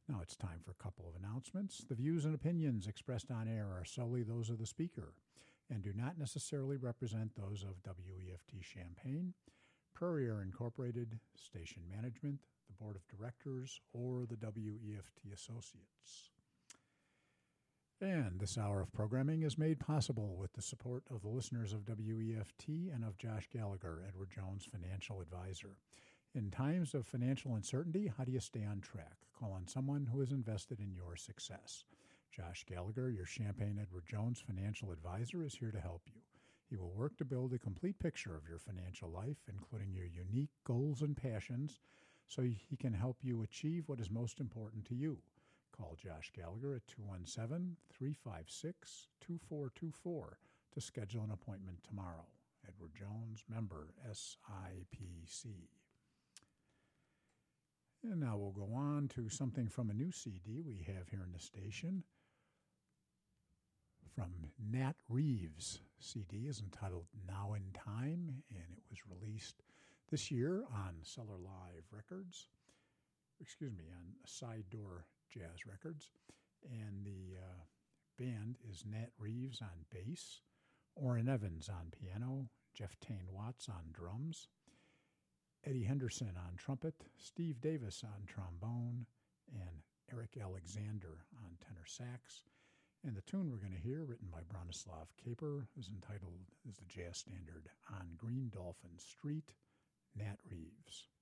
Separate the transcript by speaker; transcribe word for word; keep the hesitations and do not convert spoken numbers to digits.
Speaker 1: Now it's time for a couple of announcements. The views and opinions expressed on air are solely those of the speaker and do not necessarily represent those of W E F T Champaign, Prairie Air Incorporated, Station Management, the Board of Directors, or the W E F T Associates. And this hour of programming is made possible with the support of the listeners of W E F T and of Josh Gallagher, Edward Jones Financial Advisor. In times of financial uncertainty, how do you stay on track? Call on someone who is invested in your success. Josh Gallagher, your Champaign Edward Jones Financial Advisor, is here to help you. He will work to build a complete picture of your financial life, including your unique goals and passions, so he can help you achieve what is most important to you. Call Josh Gallagher at two one seven, three five six, two four two four to schedule an appointment tomorrow. Edward Jones, member S I P C. And now we'll go on to something from a new C D we have here in the station. From Nat Reeves. C D is entitled Now in Time, and it was released this year on Cellar Live Records. Excuse me, on Side Door Jazz Records. And the uh, band is Nat Reeves on bass, Orrin Evans on piano, Jeff Tane Watts on drums, Eddie Henderson on trumpet, Steve Davis on trombone, and Eric Alexander on tenor sax. And the tune we're going to hear, written by Bronislav Kaper, is entitled, is the jazz standard, On Green Dolphin Street, Nat Reeves.